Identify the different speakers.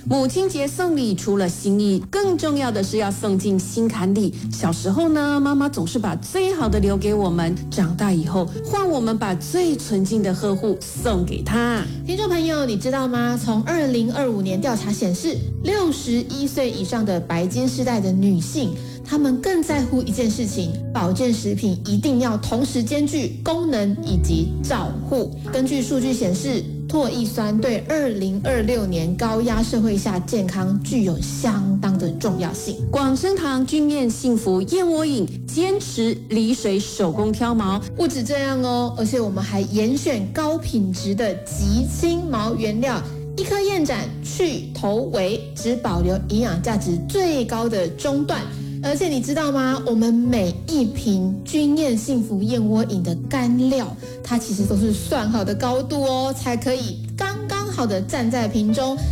Speaker 1: 母亲节送礼除了心意，更重要的是要送进心坎里。小时候呢，妈妈总是把最好的留给我们，长大以后换我们把最纯净的呵护送给她。
Speaker 2: 听众朋友，你知道吗？从2025年调查显示，61岁以上的白金世代的女性，她们更在乎一件事情：保健食品一定要同时兼具功能以及照护。根据数据显示，唾液酸对2026年高压社会下健康具有相当的重要性。
Speaker 1: 广生堂君燕幸福燕窝饮，坚持离水手工挑毛。
Speaker 2: 不止这样哦，而且我们还严选高品质的极轻毛原料，一颗燕盏去头尾，只保留营养价值最高的中段。而且你知道吗？我们每一瓶君燕幸福燕窝饮的干料，它其实都是算好的高度哦，才可以刚刚好的站在瓶中。